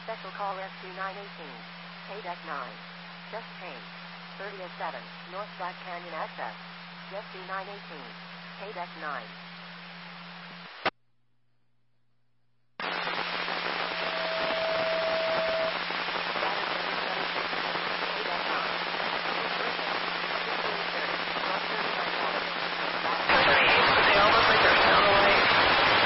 Special call SC918. Pay deck 9. Just change. 30 of 7. North Back Canyon access. SC918. Pay deck 9.